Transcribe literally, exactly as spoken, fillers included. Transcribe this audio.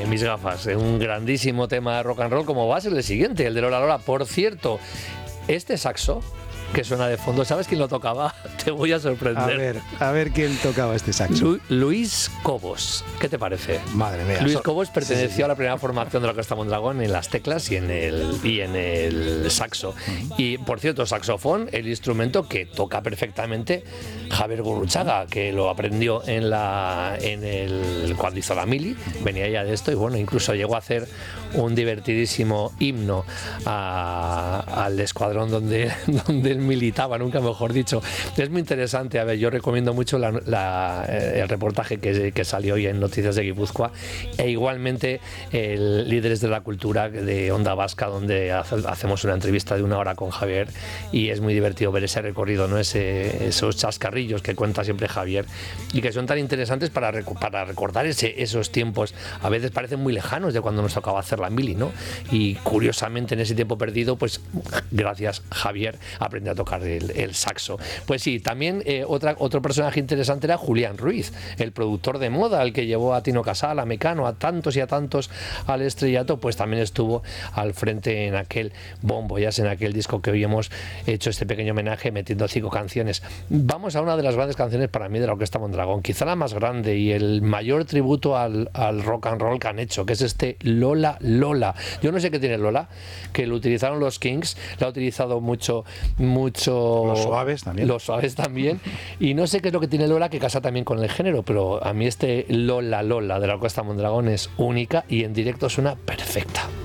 mis gafas, un grandísimo tema de rock and roll, como va a ser el siguiente, el de Lola Lola. Por cierto, este saxo que suena de fondo, ¿sabes quién lo tocaba? Te voy a sorprender. A ver, a ver quién tocaba este saxo. Lu- Luis Cobos, ¿qué te parece? Madre mía. Luis So- Cobos perteneció sí, sí, sí. a la primera formación de la Orquesta Mondragón en las teclas y en el, y en el saxo. Y, por cierto, saxofón, el instrumento que toca perfectamente Javier Gurruchaga, que lo aprendió en la, en el, cuando hizo la mili, venía ya de esto y bueno, incluso llegó a hacer un divertidísimo himno a- al escuadrón donde, donde él militaba, nunca mejor dicho. Es muy interesante, a ver, yo recomiendo mucho la, la, el reportaje que, que salió hoy en Noticias de Guipúzcoa e igualmente el Líderes de la Cultura de Onda Vasca, donde hace, hacemos una entrevista de una hora con Javier y es muy divertido ver ese recorrido, ¿no? Ese, esos chascarrillos que cuenta siempre Javier y que son tan interesantes para, recu- para recordar ese, esos tiempos. A veces parecen muy lejanos de cuando nos tocaba hacer la mili, ¿no? Y curiosamente en ese tiempo perdido, pues gracias Javier aprendí a tocar el, el saxo. Pues sí, también eh, otra, otro personaje interesante era Julián Ruiz, el productor de moda, el que llevó a Tino Casal, a Mecano, a tantos y a tantos al estrellato, pues también estuvo al frente en aquel Bombo Jazz, en aquel disco que hoy hemos hecho este pequeño homenaje metiendo cinco canciones. Vamos a una de las grandes canciones para mí de la Orquesta Mondragón, quizá la más grande y el mayor tributo al, al rock and roll que han hecho, que es este Lola Lola. Yo no sé qué tiene Lola, que lo utilizaron los Kings, lo ha utilizado mucho, mucho... Los Suaves también. Los Suaves también. Y no sé qué es lo que tiene Lola, que casa también con el género, pero a mí este Lola Lola de la Orquesta Mondragón es única y en directo suena perfecta.